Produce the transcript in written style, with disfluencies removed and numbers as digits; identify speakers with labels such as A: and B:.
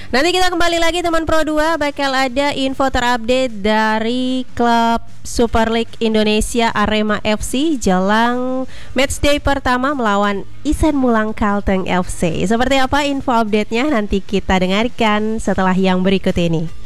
A: Nanti kita kembali lagi teman Pro 2, bakal ada info terupdate dari klub Super League Indonesia Arema FC jelang matchday pertama melawan Isen Mulang Kalteng FC. Seperti apa info update-nya nanti kita dengarkan setelah yang berikut ini.